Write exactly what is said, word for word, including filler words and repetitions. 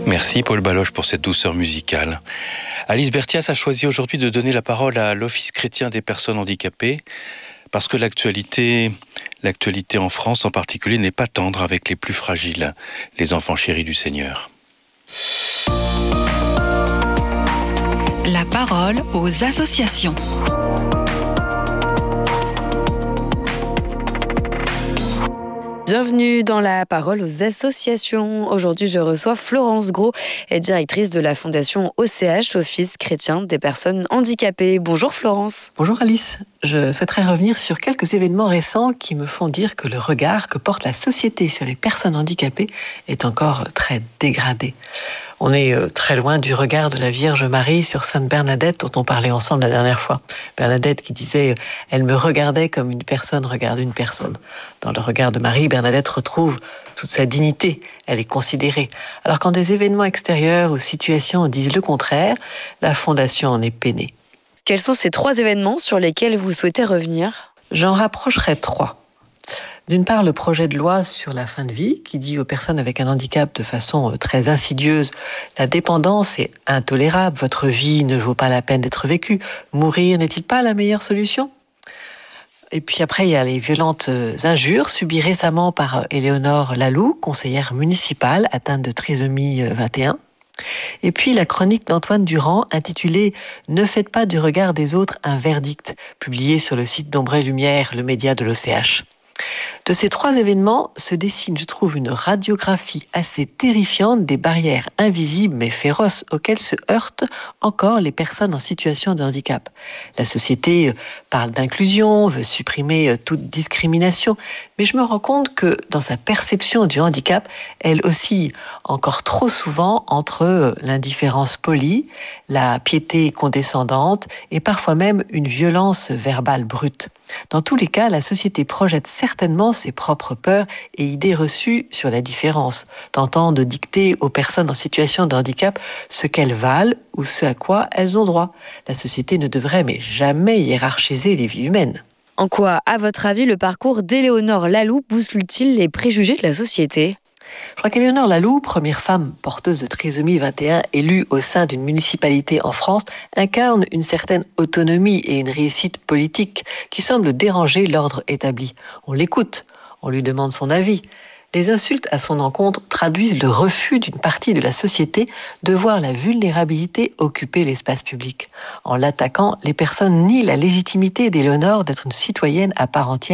Merci Paul Baloche pour cette douceur musicale. Alice Berthias a choisi aujourd'hui de donner la parole à l'Office chrétien des personnes handicapées parce que l'actualité, l'actualité en France en particulier n'est pas tendre avec les plus fragiles, les enfants chéris du Seigneur. La parole aux associations. Bienvenue dans la parole aux associations. Aujourd'hui, je reçois Florence Gros, directrice de la Fondation O C H, Office chrétien des personnes handicapées. Bonjour Florence. Bonjour Alice. Je souhaiterais revenir sur quelques événements récents qui me font dire que le regard que porte la société sur les personnes handicapées est encore très dégradé. On est très loin du regard de la Vierge Marie sur Sainte Bernadette dont on parlait ensemble la dernière fois. Bernadette qui disait « Elle me regardait comme une personne regarde une personne ». Dans le regard de Marie, Bernadette retrouve toute sa dignité, elle est considérée. Alors quand des événements extérieurs ou situations disent le contraire, la Fondation en est peinée. Quels sont ces trois événements sur lesquels vous souhaitez revenir ? J'en rapprocherai trois. D'une part, le projet de loi sur la fin de vie qui dit aux personnes avec un handicap de façon très insidieuse « La dépendance est intolérable, votre vie ne vaut pas la peine d'être vécue. Mourir n'est-il pas la meilleure solution ?» Et puis après, il y a les violentes injures subies récemment par Éléonore Laloux, conseillère municipale atteinte de trisomie vingt et un. Et puis la chronique d'Antoine Durand intitulée « Ne faites pas du regard des autres un verdict », publiée sur le site d'Ombre et Lumière, le média de l'O C H. De ces trois événements se dessine, je trouve, une radiographie assez terrifiante des barrières invisibles mais féroces auxquelles se heurtent encore les personnes en situation de handicap. La société parle d'inclusion, veut supprimer toute discrimination, mais je me rends compte que dans sa perception du handicap, elle oscille encore trop souvent entre l'indifférence polie, la piété condescendante et parfois même une violence verbale brute. Dans tous les cas, la société projette certainement ses propres peurs et idées reçues sur la différence, tentant de dicter aux personnes en situation de handicap ce qu'elles valent ou ce à quoi elles ont droit. La société ne devrait mais jamais hiérarchiser les vies humaines. En quoi, à votre avis, le parcours d'Éléonore Laloux bouscule-t-il les préjugés de la société ? Je crois qu'Éléonore Laloux, première femme porteuse de trisomie vingt et un élue au sein d'une municipalité en France, incarne une certaine autonomie et une réussite politique qui semble déranger l'ordre établi. On l'écoute, on lui demande son avis. Les insultes à son encontre traduisent le refus d'une partie de la société de voir la vulnérabilité occuper l'espace public. En l'attaquant, les personnes nient la légitimité d'Éléonore d'être une citoyenne à part entière